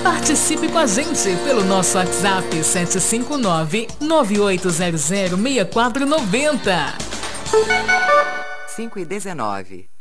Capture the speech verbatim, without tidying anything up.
Participe com a gente pelo nosso WhatsApp sete cinco nove, nove oito zero zero, seis quatro nove zero. cinco e dezenove.